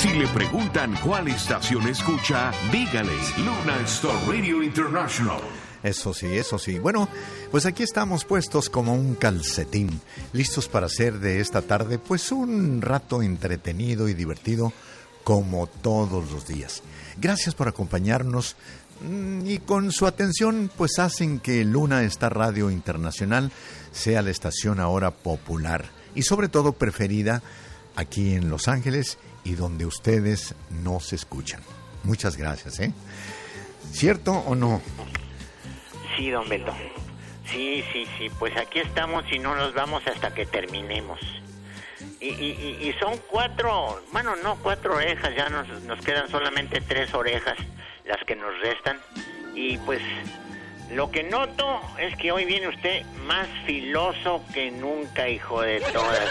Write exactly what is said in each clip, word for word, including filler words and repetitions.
Si le preguntan cuál estación escucha, dígale Luna Star Radio International. Eso sí, eso sí. Bueno, pues aquí estamos puestos como un calcetín, listos para hacer de esta tarde pues un rato entretenido y divertido como todos los días. Gracias por acompañarnos y con su atención pues hacen que Luna Star Radio Internacional sea la estación ahora popular y sobre todo preferida aquí en Los Ángeles y donde ustedes nos escuchan. Muchas gracias, ¿eh? ¿Cierto o no? Sí, don Beto. Sí, sí, sí. Pues aquí estamos y no nos vamos hasta que terminemos. Y, y, y son cuatro, bueno, no cuatro orejas, ya nos, nos quedan solamente tres orejas las que nos restan. Y pues lo que noto es que hoy viene usted más filoso que nunca, hijo de todas.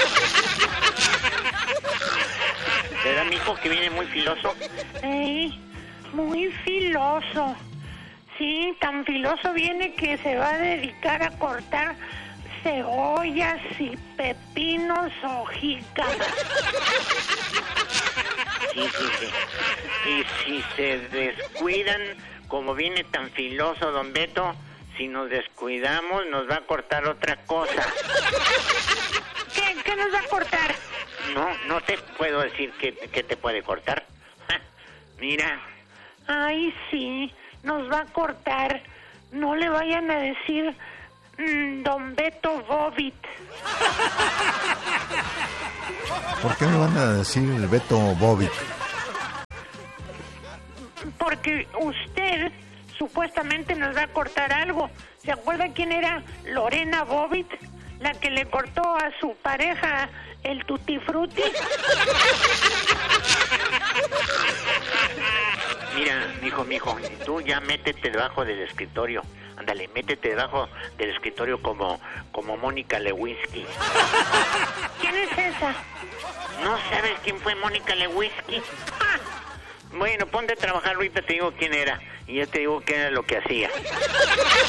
¿Verdad, mijo, que viene muy filoso? ¡Ey! Muy filoso. Sí, tan filoso viene que se va a dedicar a cortar cebollas y pepinos o jícamas. Sí, sí, sí. Y si se descuidan, como viene tan filoso, don Beto, si nos descuidamos, nos va a cortar otra cosa. ¿Qué, qué nos va a cortar? No, no te puedo decir qué, qué te puede cortar. Ja, mira. Ay, sí, nos va a cortar. No le vayan a decir mmm, don Beto Bobit. ¿Por qué me van a decir el Beto Bobit? Porque usted supuestamente nos va a cortar algo. ¿Se acuerda quién era Lorena Bobit? La que le cortó a su pareja el Tutti Frutti. Mira, mijo, mijo, tú ya métete debajo del escritorio. Ándale, métete debajo del escritorio como, como Mónica Lewinsky. ¿Quién es esa? ¿No sabes quién fue Mónica Lewinsky? Ah. Bueno, ponte a trabajar, ahorita te digo quién era. Y yo te digo qué era lo que hacía.